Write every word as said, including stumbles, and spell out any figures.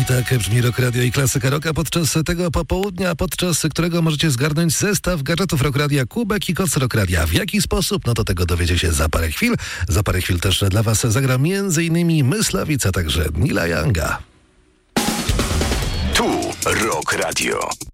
I tak brzmi Rock Radio i Klasyka Rocka podczas tego popołudnia, podczas którego możecie zgarnąć zestaw gadżetów Rock Radia, kubek i koc Rock Radia. W jaki sposób? No to tego dowiecie się za parę chwil. Za parę chwil też dla was zagra między innymi Mysławica, także Nila Younga. Tu Rock Radio.